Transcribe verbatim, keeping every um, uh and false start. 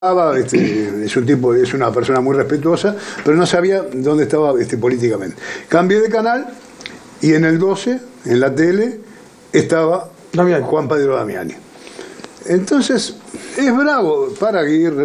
Este, es un tipo, es una persona muy respetuosa, pero no sabía dónde estaba este, políticamente. Cambié de canal y en el doce, en la tele, estaba Damiani. Juan Pedro Damiani. Entonces, es bravo para Aguirre.